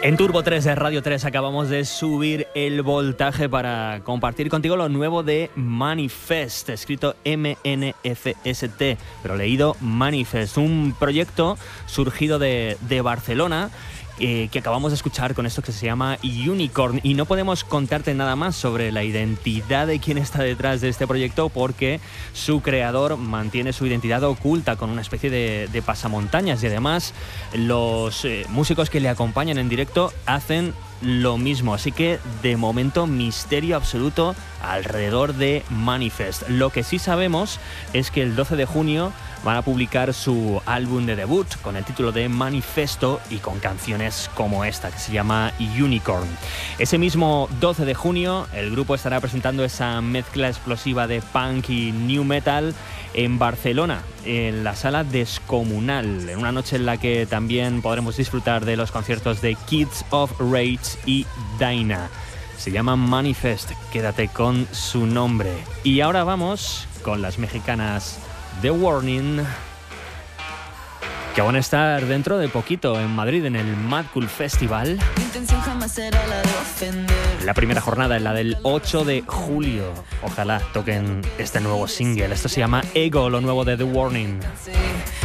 En Turbo 3 de Radio 3 acabamos de subir el voltaje para compartir contigo lo nuevo de Manifest, escrito M-N-F-S-T, pero leído Manifest, un proyecto surgido de Barcelona que acabamos de escuchar con esto que se llama Unicorn, y no podemos contarte nada más sobre la identidad de quién está detrás de este proyecto porque su creador mantiene su identidad oculta con una especie de pasamontañas, y además los músicos que le acompañan en directo hacen lo mismo, así que de momento misterio absoluto alrededor de Manifest. Lo que sí sabemos es que el 12 de junio van a publicar su álbum de debut con el título de Manifesto y con canciones como esta que se llama Unicorn. Ese mismo 12 de junio el grupo estará presentando esa mezcla explosiva de punk y new metal en Barcelona, en la Sala Descomunal, en una noche en la que también podremos disfrutar de los conciertos de Kids of Rage y Dyna. Se llama Manifest, quédate con su nombre. Y ahora vamos con las mexicanas The Warning, que van a estar dentro de poquito en Madrid en el Mad Cool Festival. La primera jornada es la del 8 de julio. Ojalá toquen este nuevo single. Esto se llama Ego, lo nuevo de The Warning.